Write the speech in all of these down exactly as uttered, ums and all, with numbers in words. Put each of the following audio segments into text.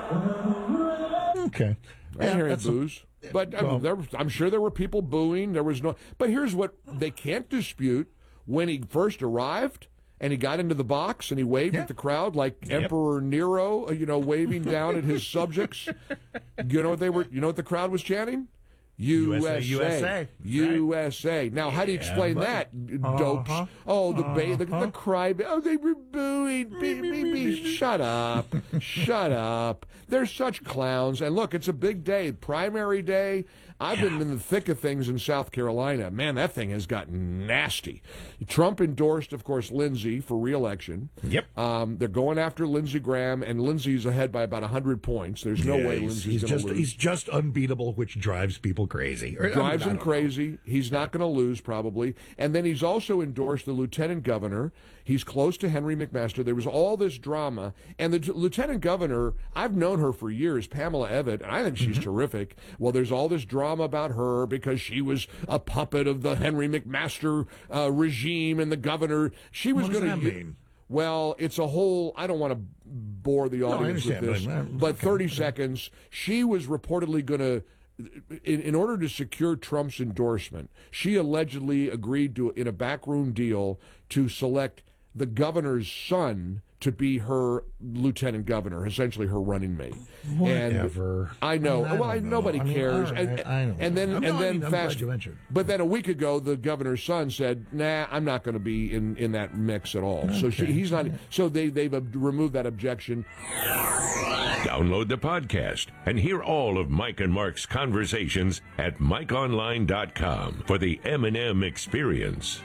Okay. I Yeah, hear that's boos. a- But I mean, well- there, I'm sure there were people booing. There was no. But here's what they can't dispute: when he first arrived and he got into the box and he waved Yeah. at the crowd like Emperor Nero, uh, you know, waving down at his subjects. You know what they were? You know what the crowd was chanting? U S A, U S A. U S A. Now, how do you explain buddy. that, dopes? Uh-huh. Oh, the ba- the, the cry. Oh, they were booing. Beep, beep, beep. Shut up. Shut up. They're such clowns. And look, it's a big day, primary day. I've been in the thick of things in South Carolina. Man, that thing has gotten nasty. Trump endorsed, of course, Lindsey for re-election. Yep. Um, they're going after Lindsey Graham, and Lindsey's ahead by about one hundred points. There's no Yeah, way he's, Lindsey's he's going to just lose. he's just unbeatable, which drives people crazy. Or, I mean, Drives I him don't know. crazy. He's not going to lose, probably. And then he's also endorsed the lieutenant governor. He's close to Henry McMaster. There was all this drama. And the t- lieutenant governor, I've known her for years, Pamela Evatt, and I think she's Mm-hmm. terrific. Well, there's all this drama about her because she was a puppet of the Henry McMaster uh, regime and the governor. She was What does going that to. mean? Well, it's a whole, I don't want to bore the I audience with understand, this, but, uh, but okay. thirty seconds. She was reportedly going to, in, in order to secure Trump's endorsement, she allegedly agreed to, in a backroom deal, to select the governor's son to be her lieutenant governor, essentially her running mate. Whatever. And I know. I mean, I well, I, don't know. nobody I mean, cares. all and, right, I don't and then, know. and No, I then mean, I'm glad fast. you mentioned. But then a week ago, the governor's son said, "Nah, I'm not going to be in, in that mix at all." So she, he's not. So they they've ob- removed that objection. Download the podcast and hear all of Mike and Mark's conversations at mike online dot com for the M and M experience.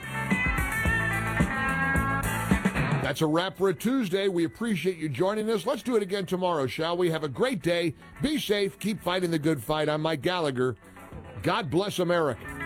That's a wrap for a Tuesday. We appreciate you joining us. Let's do it again tomorrow, shall we? Have a great day. Be safe. Keep fighting the good fight. I'm Mike Gallagher. God bless America.